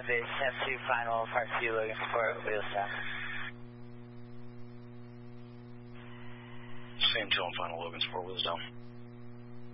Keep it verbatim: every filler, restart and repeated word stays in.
land base, F two final, part two, looking for wheel stop. Same two on final, Logan's four wheels down.